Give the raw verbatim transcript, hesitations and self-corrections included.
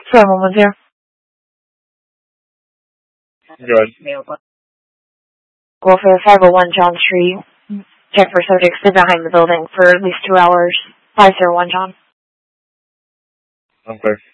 Sorry, one one zero. Good. Go for five oh one John Street. Check for subjects sit behind the building for at least two hours. five zero one John. Okay.